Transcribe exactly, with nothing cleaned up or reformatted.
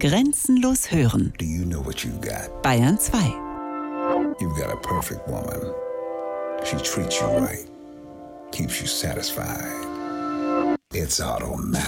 Grenzenlos hören. Do you know what you've got? Bayern zwei. You've got a perfect woman. She treats you right. Keeps you satisfied. It's automatic.